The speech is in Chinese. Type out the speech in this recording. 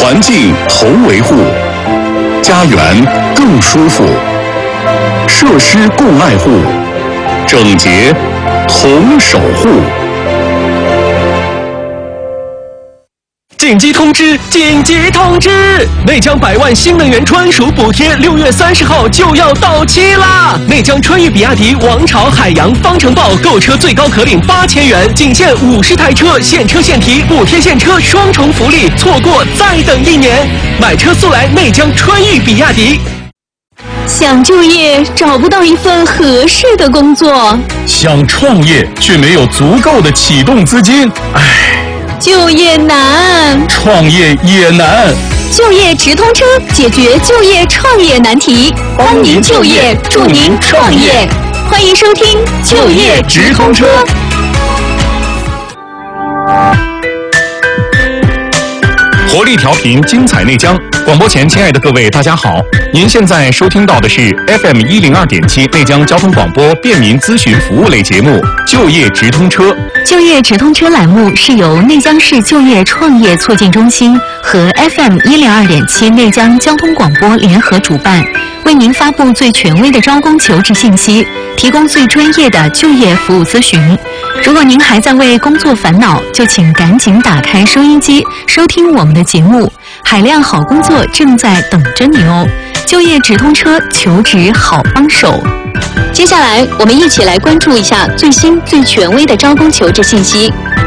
环境同维护，家园更舒服，设施共爱护，整洁同守护。 紧急通知！紧急通知！内江100万新能源专属补贴6月30号就要到期啦！内江川渝比亚迪王朝海洋方程豹购车最高可领8000元，仅限50台车，现车现提，补贴现车双重福利，错过再等1年。买车速来内江川渝比亚迪。 想就业找不到一份合适的工作， 想创业却没有足够的启动资金， 就业难， 创业也难。 就业直通车解决就业创业难题，帮您就业，助您创业。欢迎收听就业直通车。 活力调频，精彩内江。广播前，亲爱的各位，大家好！您现在收听到的是 FM 102.7内江交通广播便民咨询服务类节目《就业直通车》。 就业直通车栏目是由内江市就业创业促进中心和 FM 102.7内江交通广播联合主办，为您发布最权威的招工求职信息，提供最专业的就业服务咨询。如果您还在为工作烦恼，就请赶紧打开收音机，收听我们的节目。海量好工作正在等着你哦！就业直通车，求职好帮手。接下来，我们一起来关注一下最新最权威的招工求职信息。